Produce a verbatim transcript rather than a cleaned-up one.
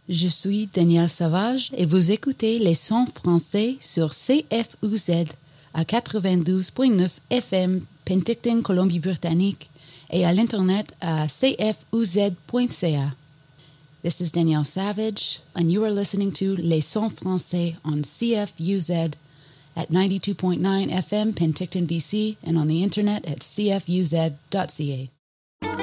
Je suis Danielle Savage et vous écoutez les sons français sur C F U Z à quatre-vingt-douze virgule neuf F M Penticton, Colombie-Britannique et à l'Internet à c f u z point c a. This is Danielle Savage and you are listening to Les Sons Français on C F U Z at ninety-two point nine F M Penticton, B C and on the Internet at c f u z dot c a.